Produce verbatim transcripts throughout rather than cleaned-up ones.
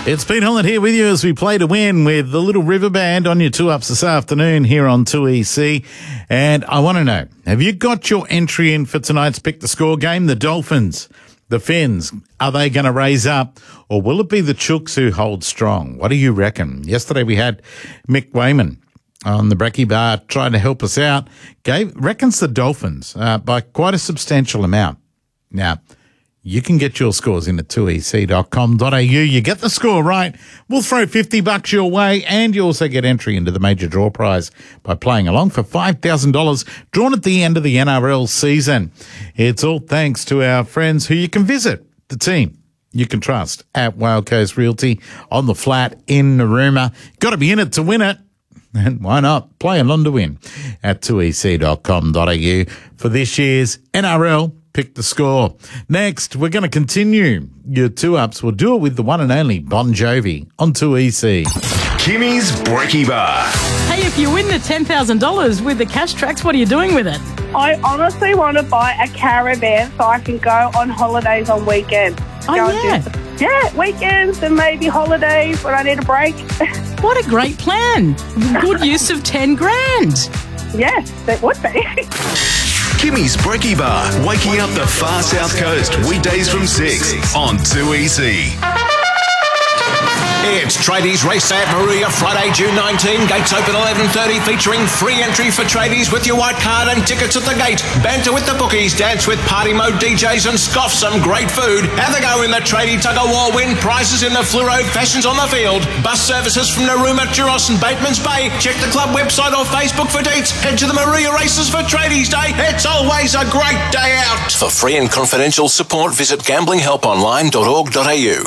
It's Pete Holland here with you as we play to win with the Little River Band on your two ups this afternoon here on two E C. And I want to know, have you got your entry in for tonight's Pick the Score game? The Dolphins, the Finns, are they going to raise up, or will it be the Chooks who hold strong? What do you reckon? Yesterday we had Mick Wayman on the Brekkie Bar trying to help us out. Gave reckons the Dolphins uh, by quite a substantial amount. Now, you can get your scores in at two e c dot com dot a u. You get the score right, we'll throw fifty bucks your way, and you also get entry into the major draw prize by playing along for five thousand dollars drawn at the end of the N R L season. It's all thanks to our friends who you can visit, the team you can trust at Wild Coast Realty on the flat in Narooma. Got to be in it to win it. And why not? Play along to win at two e c dot com dot a u for this year's N R L Pick the Score. Next, we're going to continue your two-ups. We'll do it with the one and only Bon Jovi on two E C. Kimmy's Brekkie Bar. Hey, if you win the ten thousand dollars with the cash tracks, what are you doing with it? I honestly want to buy a caravan so I can go on holidays on weekends. Oh, Go yeah. and do- yeah, weekends and maybe holidays when I need a break. What a great plan. Good use of ten grand. Yes, it would be. Kimmy's Brekkie Bar, waking up the far south coast, weekdays from six on two E C. It's Tradies Race at Maruya, Friday, June nineteenth. Gates open eleven thirty, featuring free entry for tradies with your white card and tickets at the gate. Banter with the bookies, dance with party mode D Js and scoff some great food. Have a go in the tradie tug-of-war, win prizes in the fluoro fashions on the field. Bus services from Narooma, Juros and Bateman's Bay. Check the club website or Facebook for dates. Head to the Maruya Races for Tradies Day. It's always a great day out. For free and confidential support, visit gambling help online dot org dot a u.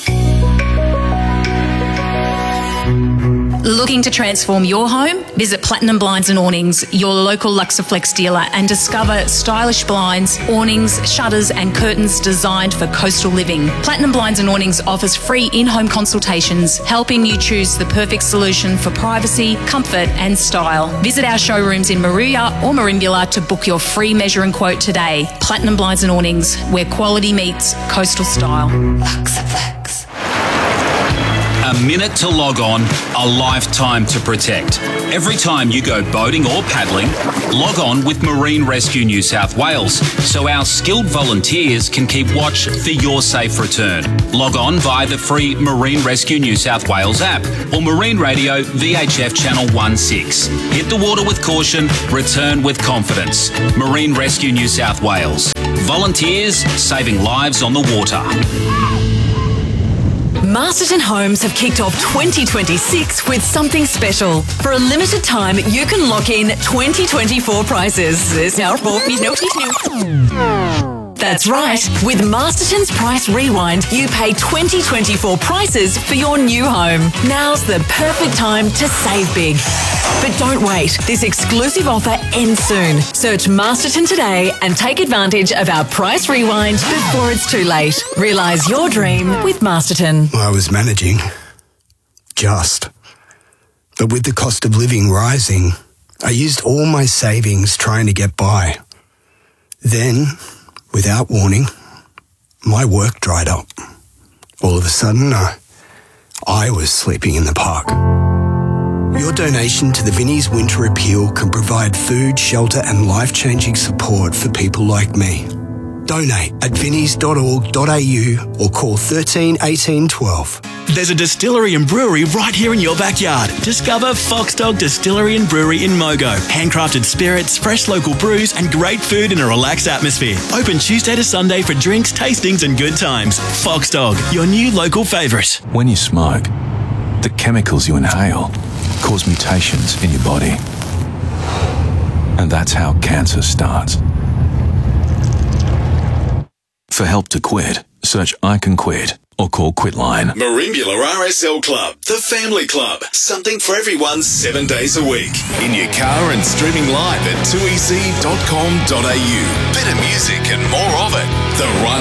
Looking to transform your home? Visit Platinum Blinds and Awnings, your local Luxaflex dealer, and discover stylish blinds, awnings, shutters and curtains designed for coastal living. Platinum Blinds and Awnings offers free in-home consultations, helping you choose the perfect solution for privacy, comfort and style. Visit our showrooms in Maruya or Merimbula to book your free measure and quote today. Platinum Blinds and Awnings, where quality meets coastal style. Luxaflex. A minute to log on, a lifetime to protect. Every time you go boating or paddling, log on with Marine Rescue New South Wales so our skilled volunteers can keep watch for your safe return. Log on via the free Marine Rescue New South Wales app or Marine Radio V H F Channel sixteen. Hit the water with caution, return with confidence. Marine Rescue New South Wales. Volunteers saving lives on the water. Masterton Homes have kicked off twenty twenty-six with something special. For a limited time, you can lock in twenty twenty-four prices. There's now That's right. With Masterton's Price Rewind, you pay twenty twenty-four prices for your new home. Now's the perfect time to save big. But don't wait. This exclusive offer ends soon. Search Masterton today and take advantage of our Price Rewind before it's too late. Realise your dream with Masterton. I was managing. Just. But with the cost of living rising, I used all my savings trying to get by. Then, without warning, my work dried up. All of a sudden, uh, I was sleeping in the park. Your donation to the Vinnie's Winter Appeal can provide food, shelter and life-changing support for people like me. Donate at vinnies dot org dot a u or call thirteen eighteen twelve. There's a distillery and brewery right here in your backyard. Discover Fox Dog Distillery and Brewery in Mogo. Handcrafted spirits, fresh local brews and great food in a relaxed atmosphere. Open Tuesday to Sunday for drinks, tastings and good times. Fox Dog, your new local favourite. When you smoke, the chemicals you inhale cause mutations in your body. And that's how cancer starts. For help to quit, search I Can Quit or call Quitline. Merimbula R S L Club, the family club. Something for everyone seven days a week. In your car and streaming live at two e c dot com dot a u. Better music and more of it. The Run